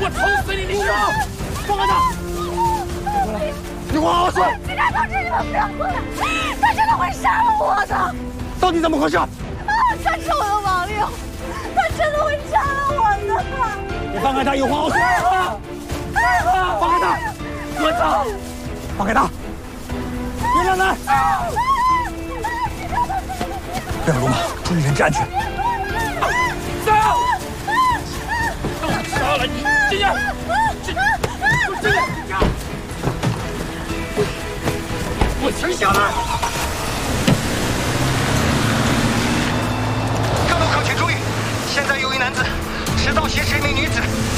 我捅死你！你知道？放开他！别过来！你好好说！ 警察同志，你们不要过来！他真的会杀了我的！ 到底怎么回事？ 他是我的网友，他真的会杀了我的！ 你放开他，有话好说！放开他！我操！放开他！别让他！不要鲁莽，注意人质安全。走！杀了你！进去！进去！我停下来！ 各路口请注意，现在有一男子持刀挟持一名女子，